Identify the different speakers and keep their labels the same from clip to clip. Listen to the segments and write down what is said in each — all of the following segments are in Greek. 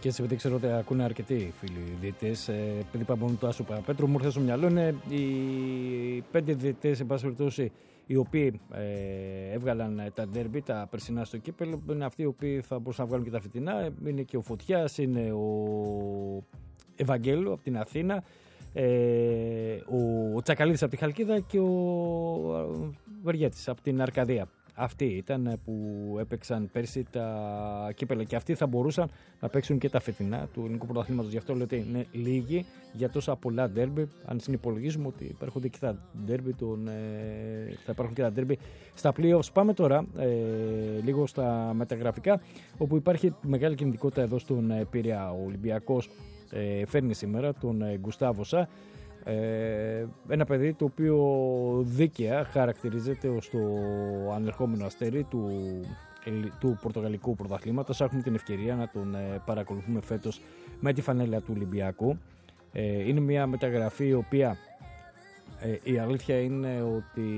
Speaker 1: διεκδικήσεις, επειδή ξέρω ότι ακούνε αρκετοί φίλοι διαιτητές, επειδή είπα μόνο το Άσο Παπαπέτρου, μου ήρθε στο μυαλό είναι οι 5 διαιτητές, εν πάση περιπτώσει, οι οποίοι έβγαλαν τα ντέρμπι, τα περσινά στο κύπελλο, είναι αυτοί οι οποίοι θα μπορούσαν να βγάλουν και τα φετινά. Είναι και ο Φωτιάς, είναι ο Ευαγγέλου από την Αθήνα, ο Τσακαλίδης από τη Χαλκίδα και ο Βεργέτης από την Αρκαδία. Αυτοί ήταν που έπαιξαν πέρσι τα κύπελλα και αυτοί θα μπορούσαν να παίξουν και τα φετινά του ελληνικού πρωταθλήματος. Γι' αυτό λέω ότι είναι λίγοι για τόσα πολλά ντέρμπι. Αν συνυπολογίζουμε ότι υπάρχουν και τα ντέρμπι, θα υπάρχουν και τα ντέρμπι στα playoffs. Πάμε τώρα λίγο στα μεταγραφικά, όπου υπάρχει μεγάλη κινητικότητα εδώ στον Πειραιά. Ο Ολυμπιακός φέρνει σήμερα τον Γκουστάβο Σα. Ένα παιδί το οποίο δίκαια χαρακτηρίζεται ως το ανερχόμενο αστέρι του πορτογαλικού πρωταθλήματος. Έχουμε την ευκαιρία να τον παρακολουθούμε φέτος με τη φανέλα του Ολυμπιακού. Είναι μια μεταγραφή η οποία η αλήθεια είναι ότι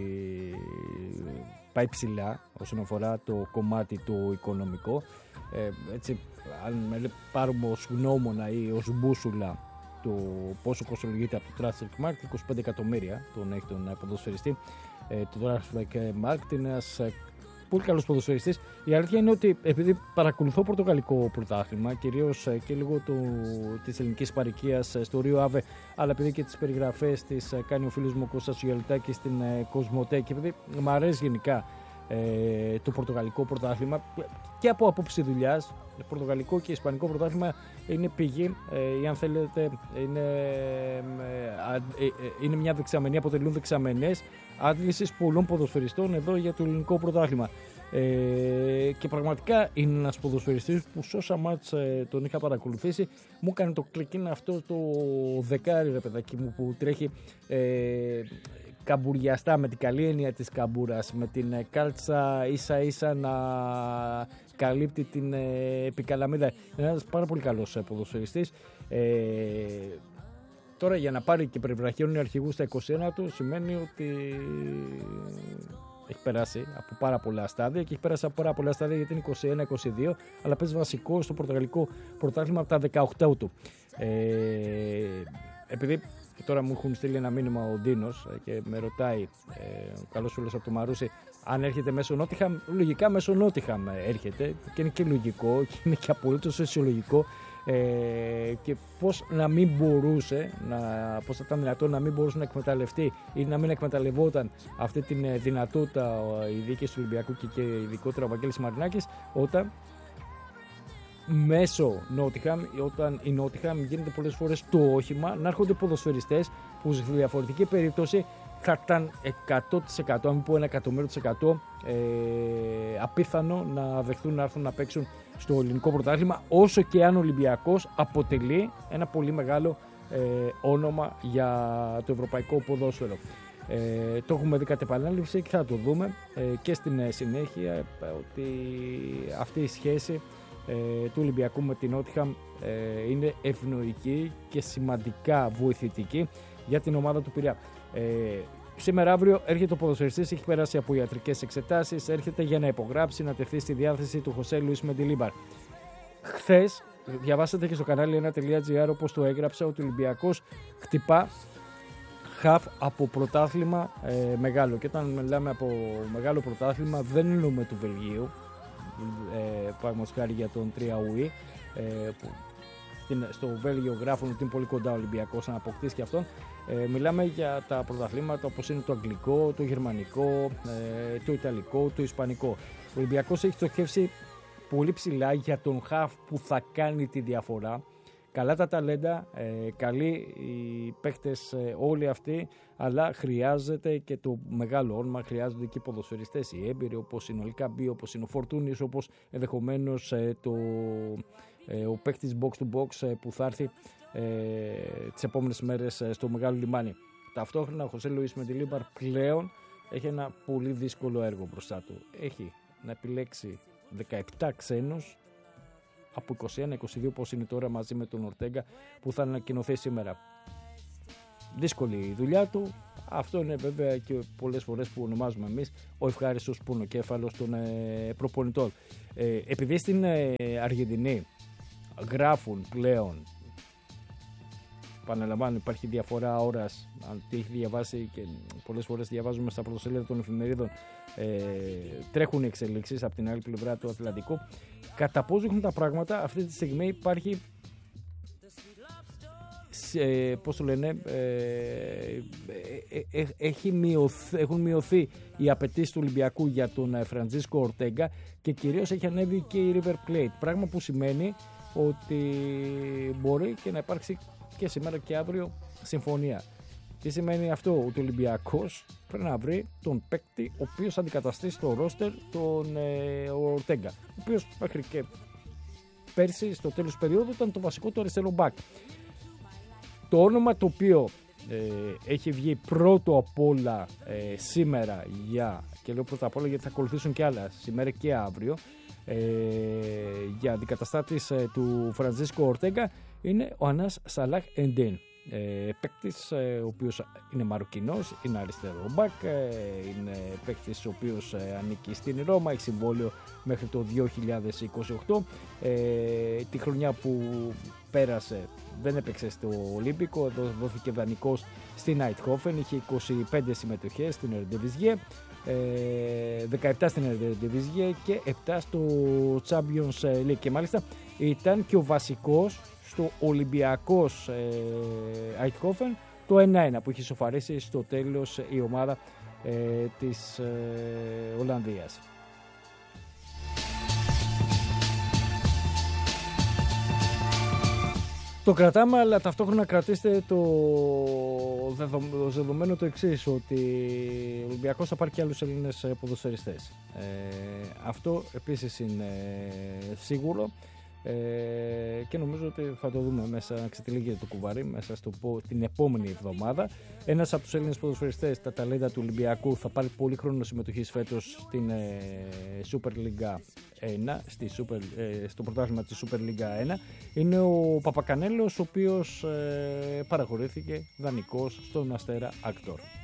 Speaker 1: πάει ψηλά όσον αφορά το κομμάτι το οικονομικό. Έτσι, αν με πάρουμε ως γνώμονα ή ως μπούσουλα το πόσο κοστολογείται από το Transfer Market, 25 εκατομμύρια τον έχει τον ποδοσφαιριστή. Το Transfer Market είναι ένας πολύ καλός ποδοσφαιριστής. Η αλήθεια είναι ότι επειδή παρακολουθώ πορτογαλικό πρωτάθλημα, κυρίως και λίγο της ελληνικής παροικίας στο Ρίο Άβε, αλλά επειδή και τις περιγραφές τις κάνει ο φίλος μου ο Κώστας Γιολιτάκης στην Κοσμοτέ, και επειδή μου αρέσει γενικά το πορτογαλικό πρωτάθλημα και από απόψη δουλειάς, το πορτογαλικό και ισπανικό πρωτάθλημα είναι πηγή, ή αν θέλετε είναι μια δεξαμενή, αποτελούν δεξαμενές άντλησης πολλών ποδοσφαιριστών εδώ για το ελληνικό πρωτάθλημα. Και πραγματικά είναι ένας ποδοσφαιριστής που σε όσα μάτς τον είχα παρακολουθήσει μου έκανε το κλικίν αυτό το δεκάρι, ρε παιδάκι μου, που τρέχει καμπουριαστά, με την καλή έννοια της καμπούρας, με την κάλτσα ίσα ίσα να καλύπτει την επικαλαμίδα. Είναι ένας πάρα πολύ καλός ποδοσφαιριστής. Τώρα για να πάρει και περιβραχιώνει αρχηγούς στα 21 του σημαίνει ότι έχει περάσει από πάρα πολλά στάδια, και έχει περάσει από πάρα πολλά στάδια γιατί είναι 21-22, αλλά παίζει βασικό στο πορτογαλικό πρωτάθλημα από τα 18 του. Επειδή τώρα μου έχουν στείλει ένα μήνυμα ο Ντίνος και με ρωτάει, ο καλός φίλος από το Μαρούσι, αν έρχεται μέσω Νότιχαμ. Λογικά μέσω Νότιχαμ έρχεται, και είναι και λογικό και είναι και απολύτως φυσιολογικό. Και πώς να μην μπορούσε, πώς θα ήταν δυνατόν να μην μπορούσε να εκμεταλλευτεί ή να μην εκμεταλλευόταν αυτή τη δυνατότητα η διοίκηση του Ολυμπιακού και ειδικότερα ο Βαγγέλης Μαρινάκης, όταν μέσω Νότιχαμ, όταν η Νότιχαμ γίνεται πολλές φορές το όχημα να έρχονται ποδοσφαιριστές που στη διαφορετική περίπτωση θα ήταν 100%, αν μην πω 1.000.000% απίθανο να δεχθούν να έρθουν να παίξουν στο ελληνικό πρωτάθλημα, όσο και αν ο Ολυμπιακός αποτελεί ένα πολύ μεγάλο όνομα για το ευρωπαϊκό ποδόσφαιρο. Το έχουμε δει κατ' επανάληψη και θα το δούμε και στην συνέχεια, ότι αυτή η σχέση του Ολυμπιακού με την Νότιχαμ είναι ευνοϊκή και σημαντικά βοηθητική για την ομάδα του Πειραιά. Σήμερα αύριο έρχεται ο ποδοσφαιριστής, έχει περάσει από ιατρικές εξετάσεις, έρχεται για να υπογράψει, να τεθεί στη διάθεση του Χωσέ Λουίς Μεντιλίμπαρ. Χθες διαβάσατε και στο κανάλι 1.gr, όπως το έγραψα, ότι ο Ολυμπιακός χτυπά χαφ από πρωτάθλημα μεγάλο. Και όταν μιλάμε από μεγάλο πρωτάθλημα δεν εννοούμε του Βελγίου, παραδείγματος χάρη για τον 3ουι, που στο Βέλγιο γράφουν ότι είναι πολύ κοντά ο Ολυμπιακός να αποκτήσει και αυτόν. Μιλάμε για τα πρωταθλήματα όπως είναι το αγγλικό, το γερμανικό, το ιταλικό, το ισπανικό. Ο Ολυμπιακός έχει στοχεύσει πολύ ψηλά για τον χαφ που θα κάνει τη διαφορά. Καλά τα ταλέντα, καλοί οι παίκτες όλοι αυτοί, αλλά χρειάζεται και το μεγάλο όνομα, χρειάζονται και οι ποδοσφαιριστές, οι έμπειροι, όπως είναι ο Λικαμπή, όπως είναι ο Φορτούνης, όπως ενδεχομένως ο παίκτης box to box που θα έρθει τις επόμενες μέρες στο Μεγάλο Λιμάνι. Ταυτόχρονα ο Χωσέ Λουίς Μεντιλίμπαρ πλέον έχει ένα πολύ δύσκολο έργο μπροστά του. Έχει να επιλέξει 17 ξένους από 21-22 όπως είναι τώρα, μαζί με τον Ορτέγκα που θα ανακοινωθεί σήμερα. Δύσκολη η δουλειά του. Αυτό είναι βέβαια και πολλές φορές που ονομάζουμε εμείς ο ευχάριστος πονοκέφαλος των προπονητών. Επειδή στην Αργεντινή γράφουν πλέον, επαναλαμβάνω, υπάρχει διαφορά ώρας, αν τι έχει διαβάσει, και πολλές φορές διαβάζουμε στα πρωτοσέλιδα των εφημερίδων, τρέχουν εξελίξεις από την άλλη πλευρά του Ατλαντικού. Κατά πώς δείχνουν τα πράγματα, αυτή τη στιγμή υπάρχει, πώς το λένε, έχουν μειωθεί οι απαιτήσεις του Ολυμπιακού για τον Φραντζίσκο Ορτέγκα και κυρίως έχει ανέβει και η River Plate, πράγμα που σημαίνει ότι μπορεί και να υπάρξει και σήμερα και αύριο συμφωνία. Τι σημαίνει αυτό? Ότι ο Ολυμπιακός πρέπει να βρει τον παίκτη ο οποίος αντικαταστήσει στο ρόστερ τον Ορτέγκα, ο οποίος μέχρι και πέρσι στο τέλος του περίοδου ήταν το βασικό του αριστερό μπακ. Το όνομα το οποίο έχει βγει πρώτο απ' όλα σήμερα, και λέω πρώτα απ' όλα γιατί θα ακολουθήσουν και άλλα σήμερα και αύριο, για αντικαταστάτης του Φραντζίσκο Ορτέγκα, είναι ο Ανάς Σαλάχ Εντίν, παίκτης ο οποίος είναι Μαροκινός, είναι αριστερό μπακ, είναι παίκτης ο οποίος ανήκει στην Ρώμα, έχει συμβόλαιο μέχρι το 2028. Τη χρονιά που πέρασε δεν έπαιξε στο Ολύμπικο, εδώ δόθηκε δανεικός στην Eindhoven, είχε 25 συμμετοχές στην Eredivisie, 17 στην Eredivisie και 7 στο Champions League, και μάλιστα ήταν και ο βασικός στο Ολυμπιακός Eindhoven το 1-1 που είχε σοφαρίσει στο τέλος η ομάδα της Ολλανδίας. Το κρατάμε, αλλά ταυτόχρονα κρατήστε το δεδομένο το εξής, ότι ο Ολυμπιακός θα πάρει και άλλους Έλληνες ποδοσφαιριστές. Αυτό επίσης είναι σίγουρο, και νομίζω ότι θα το δούμε μέσα, να ξετυλίγεται το κουβάρι μέσα την επόμενη εβδομάδα. Ένας από τους Έλληνες ποδοσφαιριστές, τα ταλέντα του Ολυμπιακού, θα πάρει πολύ χρόνο συμμετοχής φέτος στην Super League 1, στο πρωτάθλημα της Super League 1. Είναι ο Παπακανέλος, ο οποίος παραχωρήθηκε δανεικός στον Αστέρα Άκτορ.